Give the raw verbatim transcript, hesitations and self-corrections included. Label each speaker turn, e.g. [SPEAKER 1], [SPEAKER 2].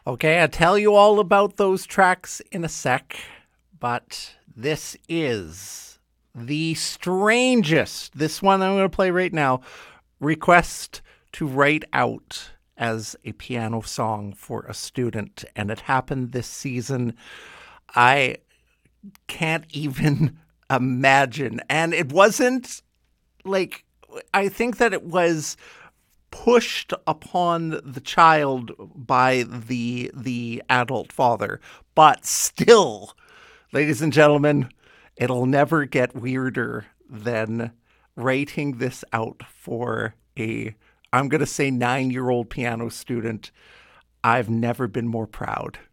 [SPEAKER 1] Okay, I'll tell you all about those tracks in a sec, but this is the strangest, this one I'm going to play right now, request to write out as a piano song for a student, and it happened this season. I can't even imagine. And it wasn't like, I think that it was pushed upon the child by the the adult father. But still, ladies and gentlemen, it'll never get weirder than writing this out for a, I'm going to say, nine year old piano student. I've never been more proud.